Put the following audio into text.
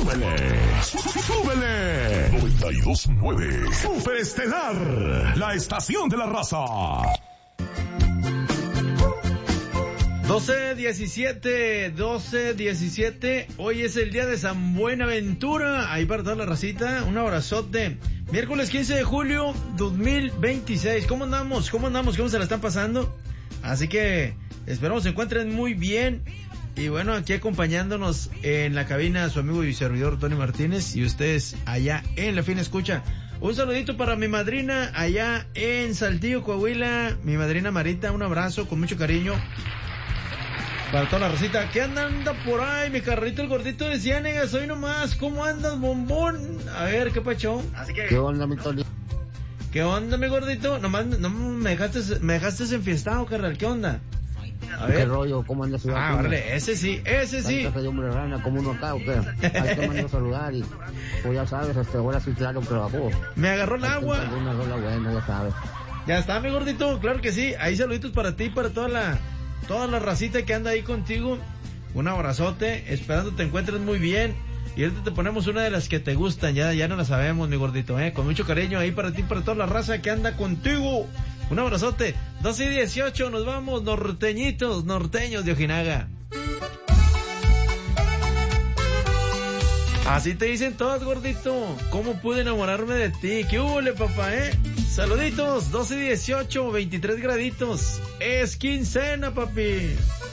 ¡Súbele! 92.9 Super Estelar, la estación de la raza. 12:17. Hoy es el día de San Buenaventura. Ahí para toda la racita, un abrazote. Miércoles 15 de julio 2026. ¿Cómo andamos? ¿Cómo se la están pasando? Así que esperamos se encuentren muy bien. Y bueno, aquí acompañándonos en la cabina su amigo y servidor Tony Martínez, y ustedes allá en la fina escucha. Un saludito para mi madrina allá en Saltillo, Coahuila, mi madrina Marita, un abrazo con mucho cariño para toda la racita. ¿Qué anda por ahí, mi carrito el gordito de Ciénegas? Hoy nomás, ¿cómo andas, bombón? A ver, ¿qué pacho? Así que... ¿Qué onda, mi Tony? ¿Qué onda, mi gordito? Nomás no me dejaste enfiestado, carnal, ¿qué onda? A ver. ¿Qué rollo? ¿Cómo andas? Vale, ese sí. De hombre rana, como uno acá, ¿o qué? Ahí te mando a saludar y, pues ya sabes, ahora sí, claro que trabajó. Me agarró el agua. Una rola buena, ya sabes. Ya está, mi gordito, claro que sí. Ahí saluditos para ti, para toda la racita que anda ahí contigo. Un abrazote, esperando te encuentres muy bien. Y ahorita te ponemos una de las que te gustan, ya no la sabemos, mi gordito, con mucho cariño ahí para ti, para toda la raza que anda contigo. Un abrazote. 12:18, nos vamos, norteños de Ojinaga. Así te dicen todas, gordito. ¿Cómo pude enamorarme de ti? ¿Qué hule, papá, Saluditos, 12:18, 23 graditos. Es quincena, papi.